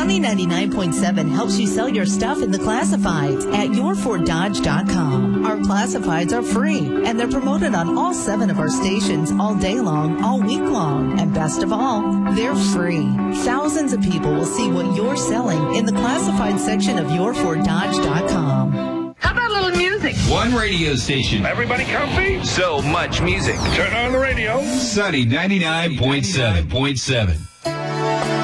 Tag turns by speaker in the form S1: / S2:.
S1: Sunny 99.7 helps you sell your stuff in the classifieds at yourforddodge.com. Our classifieds are free, and they're promoted on all 7 of our stations all day long, all week long. And best of all, they're free. Thousands of people will see what you're selling in the classified section of yourforddodge.com.
S2: How about a little music?
S3: One radio station.
S4: Everybody comfy?
S3: So much music.
S4: Turn on the radio.
S3: Sunny 99.7.7.